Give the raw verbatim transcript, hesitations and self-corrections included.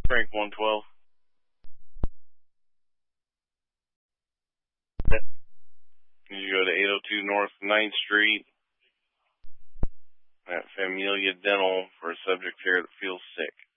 Frank one twelve. You go to eight oh two North ninth Street at Familia Dental for a subject here that feels sick.